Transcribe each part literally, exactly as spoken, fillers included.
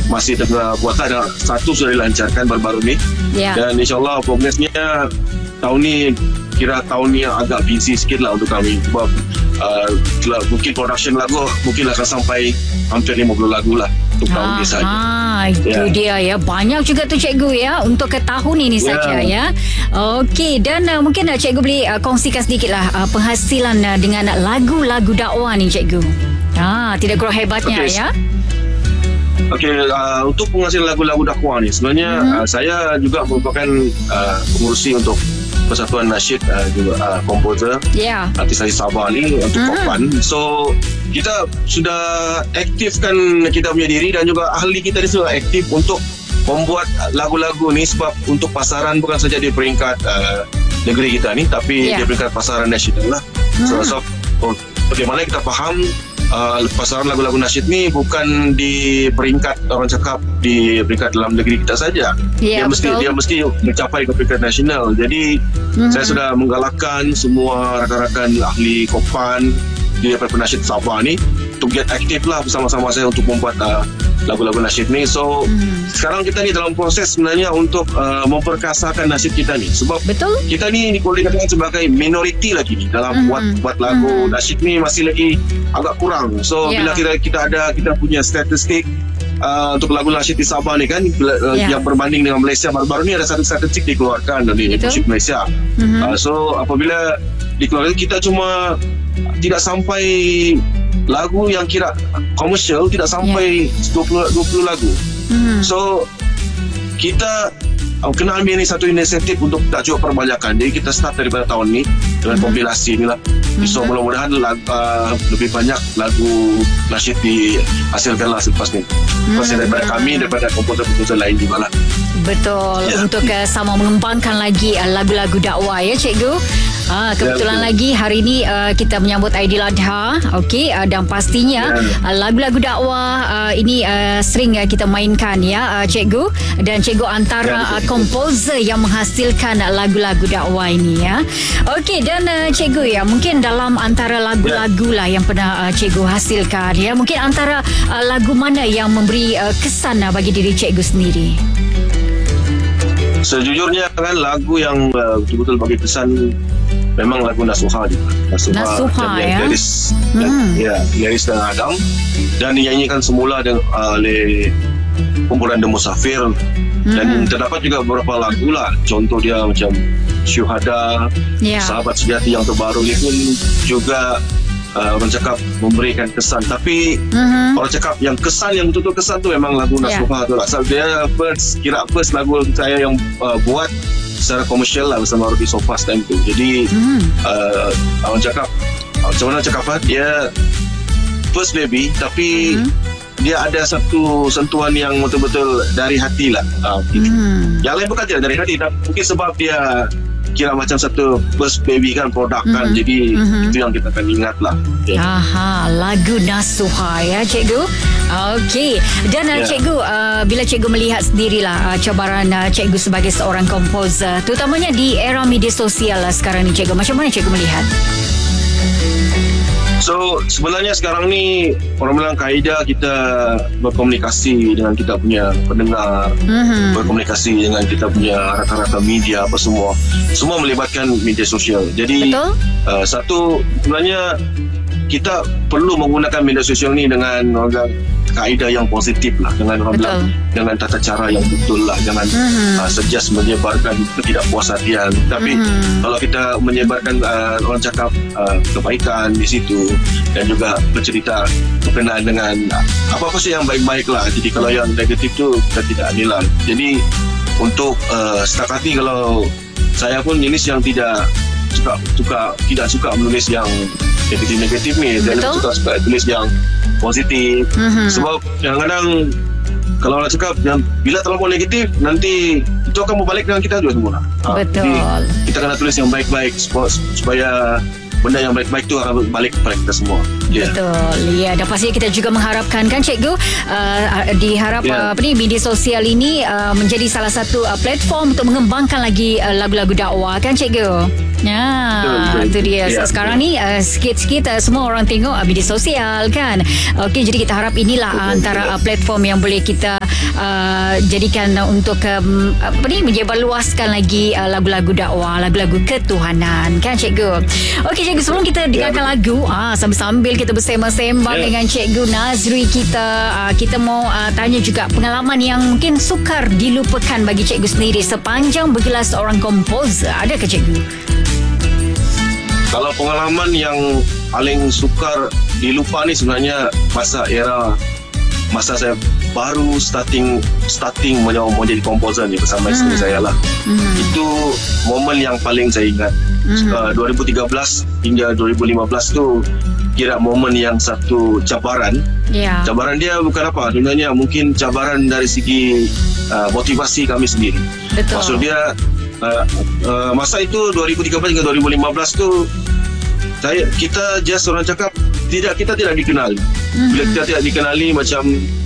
masih tengah buatan, dan satu sudah dilancarkan baru-baru ni. Yeah. Dan insyaAllah progresnya tahun ni kira tahun ni yang agak busy sikit lah untuk kami, sebab uh, mungkin production lagu mungkin akan sampai hampir lima puluh lagu lah untuk tahun ni saja. Ah, itu Ya. dia ya. Banyak juga tu cikgu ya untuk ke tahun ini Ya. saja ya. Okey, dan uh, mungkin uh, cikgu boleh uh, kongsikan sedikit lah uh, penghasilan uh, dengan lagu-lagu dakwah ni cikgu. Ah, tidak kurang hebatnya Okey. ya. Okey, uh, untuk penghasilan lagu-lagu dakwah ni sebenarnya Mhm. uh, saya juga merupakan uh, pengurusi untuk Persatuan Nasyid, uh, juga uh, komposer Ya. artis dari Sabah ni untuk Mhm. Kopan. So kita sudah aktifkan kita punya diri, dan juga ahli kita ni sudah aktif untuk membuat lagu-lagu ni, sebab untuk pasaran bukan saja di peringkat uh, negeri kita ni, tapi Ya. di peringkat pasaran nasional lah. So, Mhm. so oh, bagaimana kita faham uh, pasaran lagu-lagu nasyid ni bukan di peringkat, orang cakap di peringkat dalam negeri kita saja. Ya, dia mesti betul. dia mesti mencapai ke peringkat nasional. Jadi Mhm. saya sudah menggalakkan semua rakan-rakan ahli Kopan di daripada nasyid Sabah ni untuk get aktif lah bersama-sama saya untuk membuat uh, lagu-lagu nasyid ni. So Mhm. sekarang kita ni dalam proses sebenarnya untuk uh, memperkasakan nasyid kita ni, sebab Betul? kita ni boleh dikatakan sebagai minoriti lagi ni dalam Mhm. buat buat lagu Mhm. nasyid ni, masih lagi agak kurang. So Ya. bila kita kita ada kita punya statistik uh, untuk lagu nasyid di Sabah ni kan, uh, Ya. yang berbanding dengan Malaysia, baru-baru ni ada satu statistik dikeluarkan dari Betul. musik Malaysia. Mhm. Uh, so apabila dikeluarkan, kita cuma tidak sampai lagu yang kira komersial, tidak sampai dua puluh lagu. Mhm. So kita uh, kena ambil ni satu inisiatif untuk tak cuba perbanyakkan. Jadi kita start daripada tahun ni dengan Mhm. kompilasi ni lah. So Mhm. mudah-mudahan lag, uh, lebih banyak lagu nasyid dihasilkan lah selepas ni. Lepas Mhm. daripada kami, daripada komposer-komposer lain juga lah. Betul, Ya. untuk uh, sama mengembangkan lagi uh, lagu-lagu dakwah ya cikgu. Ah, kebetulan Ya, betul. lagi hari ini uh, kita menyambut Aidiladha, okey, uh, dan pastinya Ya. uh, lagu-lagu dakwah uh, ini uh, sering uh, kita mainkan ya uh, cikgu, dan cikgu antara Ya, uh, betul. komposer yang menghasilkan uh, lagu-lagu dakwah ini ya. Okey, dan uh, cikgu ya, mungkin dalam antara lagu-lagu lah yang pernah uh, cikgu hasilkan ya, mungkin antara uh, lagu mana yang memberi uh, kesan uh, bagi diri cikgu sendiri? Sejujurnya kan lagu yang uh, betul-betul bagi kesan memang lagu Nasuha juga. Nasuha, Nasuha, dan yang ya? liris, dan, Hmm. ya, liris dan Adam, dan dinyanyikan semula dengan, uh, oleh kumpulan The Musafir. Dan Hmm. terdapat juga beberapa lagu lah, contoh dia macam Syuhada, Ya. Sahabat Sejati yang terbaru ni pun juga uh, orang cakap memberikan kesan. Tapi Mhm. orang cakap yang kesan, yang betul-betul kesan tu memang lagu Ya. Nasuha tu lah. So, dia first, kira first lagu saya yang uh, buat secara komersial lah bersama Rudy Sofas time tu. Jadi Mhm. uh, orang cakap, macam mana cakap apa, dia first baby, tapi Mhm. dia ada satu sentuhan yang betul-betul dari hati lah. Uh, Mhm. Yang lain bukan tidak dari hati, tapi mungkin sebab dia kira macam satu first baby kan, produk kan. Mhm. Jadi Mhm. itu yang kita akan ingat lah. Okay. Aha, lagu Nasuha ya cikgu. Okey, dan uh, Ya. cikgu uh, bila cikgu melihat sendirilah uh, cabaran uh, cikgu sebagai seorang komposer, terutamanya di era media sosial uh, sekarang ni cikgu, macam mana cikgu melihat? So sebenarnya sekarang ni orang bilang kaedah kita berkomunikasi dengan kita punya pendengar, Mhm. berkomunikasi dengan kita punya rakan-rakan media apa semua, semua melibatkan media sosial. Jadi Betul? uh, satu sebenarnya kita perlu menggunakan media sosial ni dengan orang kaedah yang positif lah, dengan orang Betul. bilang dengan tata cara yang betul lah, jangan Mhm. uh, sejas menyebarkan ketidakpuasaan. Tapi Mhm. kalau kita menyebarkan uh, orang cakap uh, kebaikan di situ, dan juga bercerita berkenaan dengan uh, apa-apa sih yang baik-baik lah. Jadi kalau yang negatif tu kita tidak nilai. Jadi untuk uh, setakat ni, kalau saya pun jenis yang tidak suka, suka tidak suka menulis yang negatif-negatif ni. Saya Betul. suka suka tulis yang positif. Mhm. Sebab kadang-kadang kalau orang cakap yang bila terlalu negatif, nanti itu akan berbalik dengan kita juga semua. Ha, Betul. Jadi kita kena tulis yang baik-baik supaya, supaya benda yang baik-baik tu akan balik kepada kita semua. Yeah. Betul. Ya, dan pastinya kita juga mengharapkan kan cikgu, uh, diharap Ya. uh, apa ni, media sosial ini uh, menjadi salah satu uh, platform untuk mengembangkan lagi uh, lagu-lagu dakwah kan cikgu. Ya, Betul, betul. itu dia. Ya, Sekarang ni uh, sikit-sikit uh, semua orang tengok uh, media sosial kan. Okey, jadi kita harap inilah uh, Betul, antara betul. uh, platform yang boleh kita uh, jadikan uh, untuk um, apa ni menyebarluaskan lagi uh, lagu-lagu dakwah, lagu-lagu ketuhanan, kan cikgu? Okey cikgu, sebelum kita dengarkan ya, lagu ah sambil-sambil kita bersembang-sembang ya, dengan Cikgu Nazri kita, uh, kita mau uh, tanya juga pengalaman yang mungkin sukar dilupakan bagi cikgu sendiri sepanjang bergelar seorang komposer. Adakah cikgu? Kalau pengalaman yang paling sukar dilupa ni sebenarnya masa era masa saya baru starting starting mau mau jadi komposer ni bersama isteri hmm. saya lah. Hmm. Itu momen yang paling saya ingat. Hmm. Uh, dua ribu tiga belas hingga dua ribu lima belas tu kira momen yang satu cabaran. Yeah. Cabaran dia bukan apa, sebenarnya mungkin cabaran dari segi uh, motivasi kami sendiri. Betul. Maksud dia uh, uh, masa itu dua ribu tiga belas hingga dua ribu lima belas tu saya kita just orang cakap tidak kita tidak dikenali. Mm-hmm. Bila kita tidak dikenali macam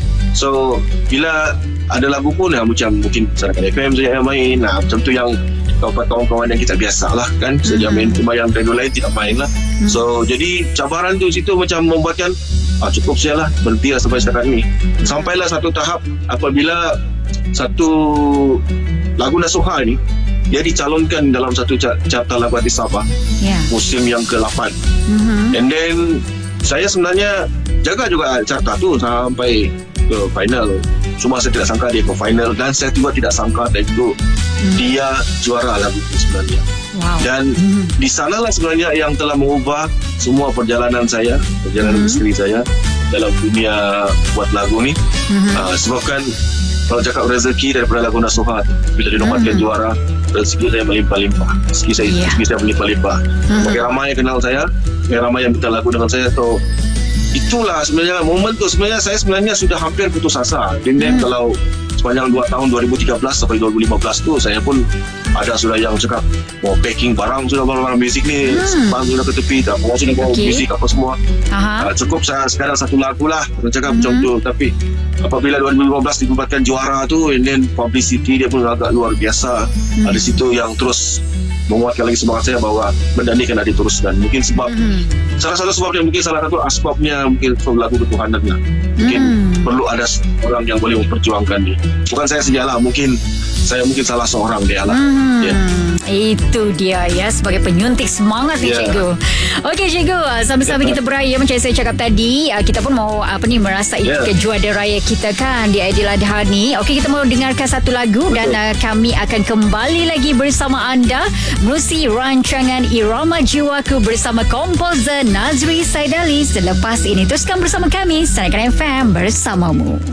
so bila ada lagu pun ya, macam mungkin Sarakan F M saya main, nah macam tu yang kawan-kawan yang kita biasa lah kan, mm-hmm. saja main, cuma yang radio lain tidak main lah. Mm-hmm. So jadi cabaran tu situ macam membuatkan ah, cukup saya lah berhenti lah sampai sekarang ni. Mm-hmm. Sampailah satu tahap apabila satu lagu Nasuha ni dia dicalonkan dalam satu carta lagu hati Sabah, yeah, musim yang ke lapan. Mm-hmm. And then saya sebenarnya jaga juga carta tu sampai ke final. Cuma saya tidak sangka dia ke final, dan saya juga tidak sangka itu mm-hmm. dia juara lagu itu sebenarnya. Wow. Dan mm-hmm. di sanalah sebenarnya yang telah mengubah semua perjalanan saya, perjalanan mm-hmm. isteri saya dalam dunia buat lagu ni. Mm-hmm. Uh, sebabkan kalau cakap rezeki daripada lagu Nasuha, bila dinobatkan hmm. juara, rezeki saya melimpah-limpah. Rezeki saya, yeah. rezeki saya melimpah-limpah. Hmm. Makin ramai yang kenal saya, makin ramai yang minta lagu dengan saya. So, itulah sebenarnya momen tu. Sebenarnya saya sebenarnya sudah hampir putus asa. Dan hmm. kalau sepanjang dua tahun dua ribu tiga belas sampai dua ribu lima belas tu, saya pun ada sudah yang cakap mau packing barang, sudah barang-barang musik ni, hmm. barang sudah ke tepi, tak mau sudah bawa okay. musik apa semua. Uh, cukup saya sekarang satu lagu lah, orang cakap hmm. macam tu. Tapi apabila dua ribu lima belas dinobatkan juara tu, and then publicity dia pun agak luar biasa. Hmm. Ada situ yang terus menguatkan lagi semangat saya bahawa benda ni kena diteruskan. Mungkin sebab hmm. salah satu sebabnya, mungkin salah satu asbabnya mungkin lagu ketuhanan lah. Mungkin hmm. perlu ada orang yang boleh memperjuangkan ni. Bukan saya sajalah, mungkin saya mungkin salah seorang dia lah. Hmm. Yeah. Itu dia ya, sebagai penyuntik semangat ni yeah. cikgu. Okey cikgu, sambil-sambil yeah. kita beraya macam saya cakap tadi, kita pun mau apa ni merasai yeah. kejuaraan raya kita kan di Aidiladha ni. Okey, kita mau dengarkan satu lagu. Betul. Dan uh, kami akan kembali lagi bersama anda menerusi rancangan Irama Jiwaku bersama komposer Nazri Saidali. Selepas ini teruskan bersama kami Sarakan F M bersamamu.